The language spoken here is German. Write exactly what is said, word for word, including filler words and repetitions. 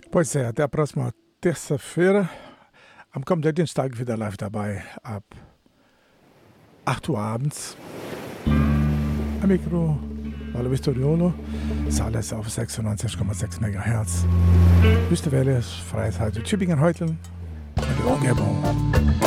Pois é, até a próxima terça-feira. Am kommenden Dienstag wieder live dabei ab acht Uhr abends. Am Mikro Wallo Vistoriolo. Ist alles auf sechsundneunzig Komma sechs Megahertz. Wüste Welle, Freiheit, Tübingen, Heuteln. Und die Umgebung.